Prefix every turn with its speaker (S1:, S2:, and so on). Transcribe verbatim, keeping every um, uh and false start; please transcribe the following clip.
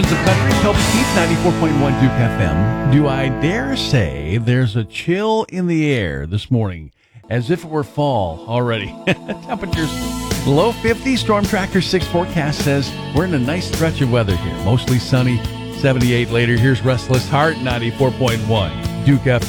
S1: Of country, Toby Keith, ninety-four point one Duke F M. Do I dare say there's a chill in the air this morning, as if it were fall already? Temperatures below fifty. Storm Tracker six forecast says we're in a nice stretch of weather here. Mostly sunny, seventy-eight later. Here's Restless Heart, ninety-four point one Duke F M.